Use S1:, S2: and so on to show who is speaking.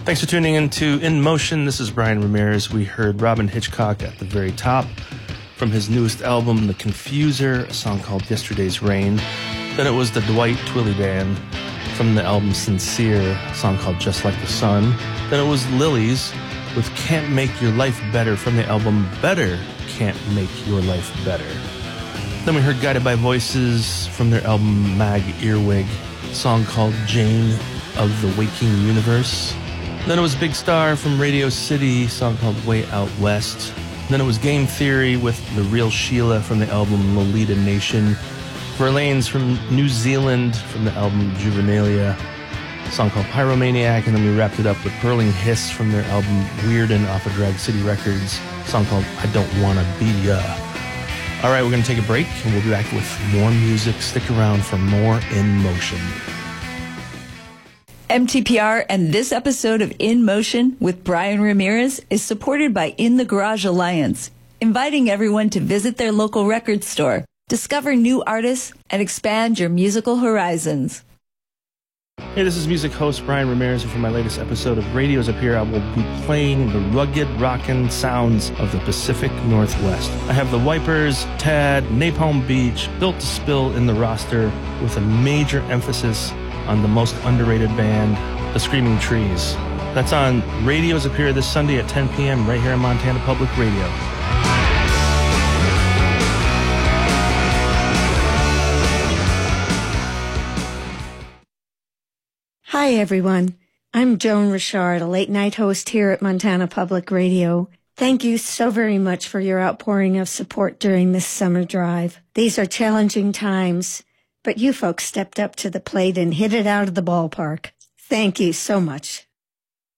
S1: Thanks for tuning in to In Motion. This is Brian Ramirez. We heard Robyn Hitchcock at the very top from his newest album, The Confuser, a song called Yesterday's Rain. Then it was the Dwight Twilley Band from the album Sincere, a song called Just Like the Sun. Then it was Lilies with Can't Make Your Life Better from the album Better Can't Make Your Life Better. Then we heard Guided by Voices from their album Mag Earwig, a song called Jane of the Waking Universe. Then it was Big Star from Radio City, a song called Way Out West. Then it was Game Theory with The Real Sheila from the album Lolita Nation. Verlaines from New Zealand from the album Juvenilia, a song called Pyromaniac. And then we wrapped it up with Hurling Hiss from their album Weirden off of Drag City Records, a song called I Don't Wanna Be Ya. All right, we're going to take a break, and we'll be back with more music. Stick around for more In Motion.
S2: MTPR and this episode of In Motion with Brian Ramirez is supported by In the Garage Alliance, inviting everyone to visit their local record store, discover new artists, and expand your musical horizons.
S1: Hey, this is music host Brian Ramirez, and for my latest episode of Radios Up Here, I will be playing the rugged, rockin' sounds of the Pacific Northwest. I have the Wipers, Tad, Napalm Beach, Built to Spill in the roster, with a major emphasis on the most underrated band, The Screaming Trees. That's on Radios Up Here this Sunday at 10 p.m. right here on Montana Public Radio.
S3: Hi, everyone. I'm Joan Richard, a late-night host here at Montana Public Radio. Thank you so very much for your outpouring of support during this summer drive. These are challenging times, but you folks stepped up to the plate and hit it out of the ballpark. Thank you so much.